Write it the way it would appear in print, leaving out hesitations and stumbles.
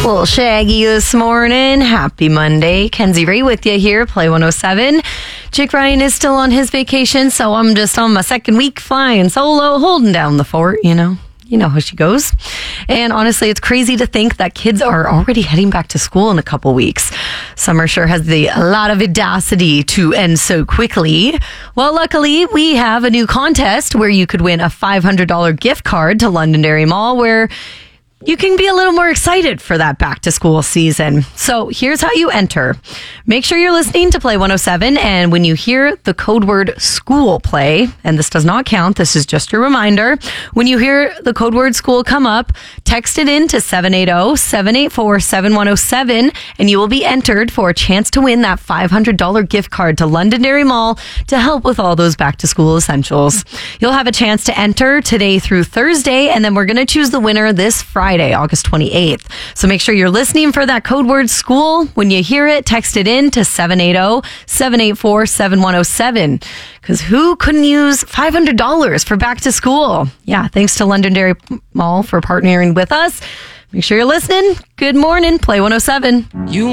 Little Shaggy this morning. Happy Monday. Kenzie Ray with you here, Play 107. Jake Ryan is still on his vacation, so I'm just on my second week flying solo, holding down the fort, you know. You know how she goes. And honestly, it's crazy to think that kids are already heading back to school in a couple weeks. Summer sure has a lot of audacity to end so quickly. Well, luckily, we have a new contest where you could win a $500 gift card to Londonderry Mall, where you can be a little more excited for that back to school season. So here's how you enter. Make sure you're listening to Play 107, and when you hear the code word school play, and this does not count, this is just a reminder, when you hear the code word school come up, text it in to 780-784-7107, and you will be entered for a chance to win that $500 gift card to Londonderry Mall to help with all those back to school essentials. You'll have a chance to enter today through Thursday, and then we're going to choose the winner this Friday, August 28th. So make sure you're listening for that code word school. When you hear it, text it in to 780-784-7107. Because who couldn't use $500 for back to school? Yeah, thanks to Londonderry Mall for partnering with us. Make sure you're listening. Good morning, Play 107.